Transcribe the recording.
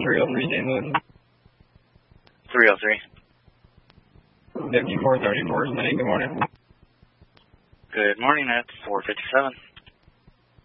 303 St. Louis. 303. 5434 is my name. Good morning. Good morning, that's 457.